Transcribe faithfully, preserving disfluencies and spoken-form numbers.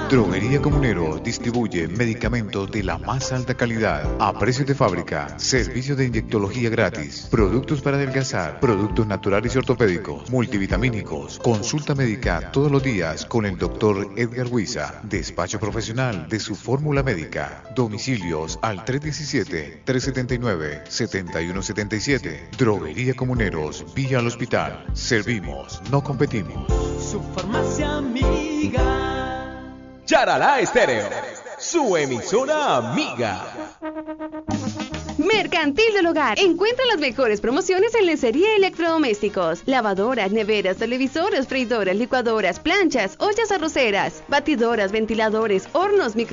Droguería Comunero distribuye medicamentos de la más alta calidad a precios de fábrica, servicio de inyectología gratis, productos para adelgazar, productos naturales y ortopédicos, multivitamínicos, consulta médica todos los días con el doctor Edgar Huiza, despacho profesional de su fórmula médica, domicilios al tres uno siete, tres siete nueve, siete uno siete siete, Droguería Comuneros, vía al hospital, servimos, no competimos. Su farmacia amiga. Charalá Estéreo, su emisora amiga. Mercantil del Hogar. Encuentra las mejores promociones en lencería y electrodomésticos. Lavadoras, neveras, televisores, freidoras, licuadoras, planchas, ollas arroceras, batidoras, ventiladores, hornos, micro